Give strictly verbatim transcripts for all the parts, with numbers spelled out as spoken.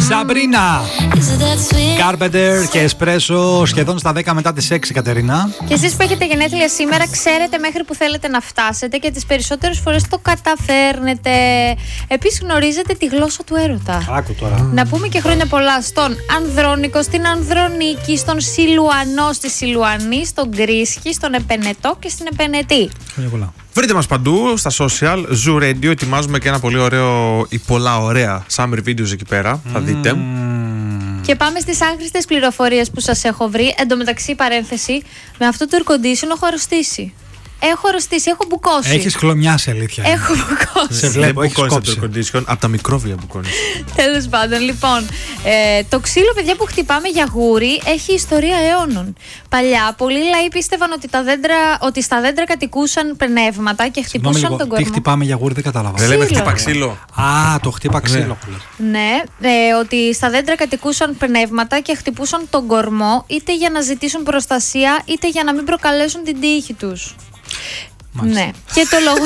Σαμπρίνα Κάρπεντερ και Εσπρέσο σχεδόν στα δέκα μετά τις έξι, Κατερίνα. Και εσείς που έχετε γενέθλια σήμερα, ξέρετε μέχρι που θέλετε να φτάσετε και τις περισσότερες φορές το καταφέρνετε. Επίσης, γνωρίζετε τη γλώσσα του έρωτα. Άκου τώρα. Να πούμε και χρόνια πολλά στον Ανδρώνικο, στην Ανδρονίκη, στον Σιλουανό, στη Σιλουανή, στον Γκρίσκι, στον Επενετό και στην Επενετή. Χρόνια πολλά. Βρείτε μας παντού στα social, Zoo Radio. Ετοιμάζουμε και ένα πολύ ωραίο ή πολλά ωραία summer videos εκεί πέρα. Mm. Θα δείτε. Και πάμε στις άχρηστες πληροφορίες που σας έχω βρει. Εν τω μεταξύ, παρένθεση, με αυτό το air condition έχω αρρωστήσει. Έχω αρρωστήσει, έχω μπουκώσει. Έχεις χλωμιάσει, αλήθεια. Έχω μπουκώσει. Σε βλέπω, έχεις κόψει κόψει. το condition από τα μικρόβια που κόνεις. Τέλος πάντων, λοιπόν, ε, το ξύλο, παιδιά, που χτυπάμε για γούρι έχει ιστορία αιώνων. Παλιά, πολλοί λαοί πίστευαν ότι, τα δέντρα, ότι στα δέντρα κατοικούσαν πνεύματα και χτυπούσαν Λίγο, τον τι κορμό. χτυπάμε για γούρι, δεν κατάλαβα. Δεν λέμε Ξύλο. χτύπα ξύλο. Α, το χτύπα ξύλο. Ναι, ε, ότι στα δέντρα κατοικούσαν πνεύματα και χτυπούσαν τον κορμό είτε για να ζητήσουν προστασία είτε για να μην προκαλέσουν την τύχη τους. Μάλιστα. Ναι, και το λόγο.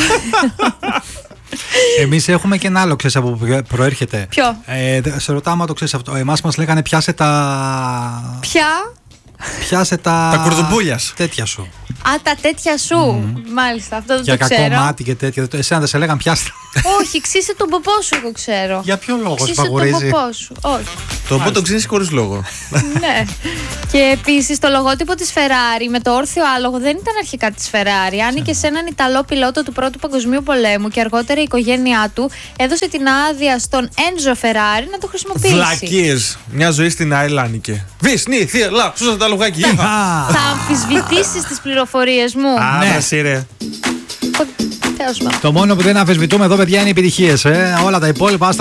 Εμείς έχουμε και ένα άλλο, ξέρεις από που προέρχεται. Ποιο? Ε, δε- σε ρωτάω, άμα το ξέρεις αυτό. Εμάς μας λέγανε πιάσε τα. Ποια? Πιάσε τα. Τα κουρδουμπούλιας. Τέτοια σου. Α, τα τέτοια σου. Μάλιστα, αυτό δεν Για το κακό ξέρω. μάτι και τέτοια. Δεν το- Εσένα δεν σε λέγαν πιάστε. Όχι, ξύσε τον ποπό σου, εγώ ξέρω. Για ποιο λόγο Ξύσε τον σπαγορίζει. ποπό σου. Όχι. Το πότε το ξύνεις χωρίς λόγο. Ναι. Και επίσης το λογότυπο της Ferrari με το όρθιο άλογο δεν ήταν αρχικά της Ferrari. Άνοικε σε έναν Ιταλό πιλότο του Πρώτου Παγκοσμίου Πολέμου και αργότερα η οικογένειά του έδωσε την άδεια στον Ένζο Ferrari να το χρησιμοποιήσει. Βλακίες. Μια ζωή στην Άιλ άνοικε. Βυσνή, θεία, λα, σούσα τα λογάκι. Α, Θα αμφισβητήσεις τις πληροφορίες μου. Α, ναι. βρασί, ρε. Τέλος πάντων. Το μόνο που δεν αμφισβητούμε εδώ, παιδιά, είναι οι επιτυχίες. Ε. Όλα τα υπόλοιπα.